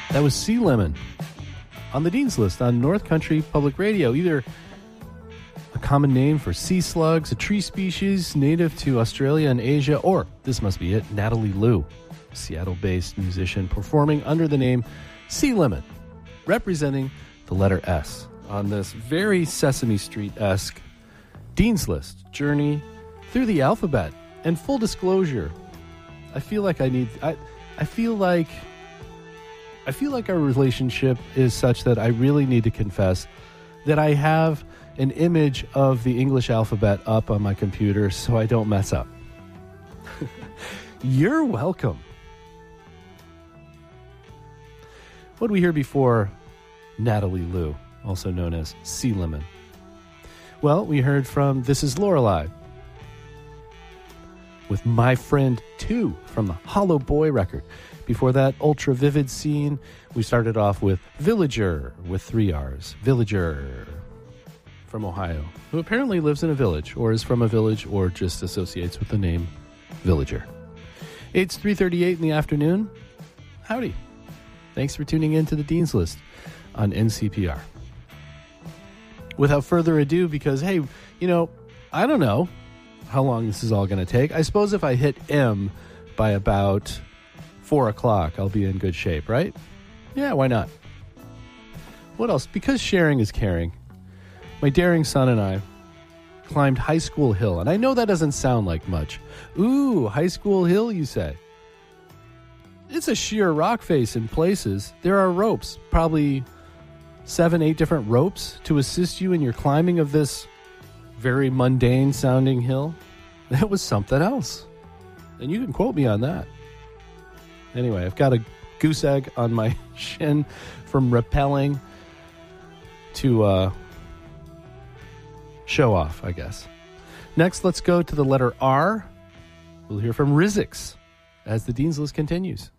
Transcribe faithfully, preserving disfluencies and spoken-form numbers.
That was Sea Lemon on the Dean's List on North Country Public Radio. Either a common name for sea slugs, a tree species native to Australia and Asia, or, this must be it, Natalie Lou, Seattle-based musician performing under the name Sea Lemon, representing the letter S on this very Sesame Street-esque Dean's List journey through the alphabet. And full disclosure, I feel like I need... I, I feel like... I feel like our relationship is such that I really need to confess that I have an image of the English alphabet up on my computer so I don't mess up. You're welcome. What did we hear before Natalie Lou, also known as Sea Lemon? Well, we heard from This Is Lorelei with My Friend two from the Hollow Boy record. Before that, Ultra Vivid Scene, we started off with Villager with three R's. Villager from Ohio, who apparently lives in a village or is from a village or just associates with the name Villager. It's three thirty-eight in the afternoon. Howdy. Thanks for tuning in to the Dean's List on N C P R. Without further ado, because, hey, you know, I don't know how long this is all going to take. I suppose if I hit M by about four o'clock, I'll be in good shape, right? Yeah, why not? What else? Because sharing is caring. My daring son and I climbed High School Hill, and I know that doesn't sound like much. Ooh, High School Hill, you say? It's a sheer rock face in places. There are ropes, probably seven, eight different ropes to assist you in your climbing of this very mundane-sounding hill. That was something else. And you can quote me on that. Anyway, I've got a goose egg on my shin from rappelling to uh, show off, I guess. Next, let's go to the letter R. We'll hear from Rizix as the Dean's List continues.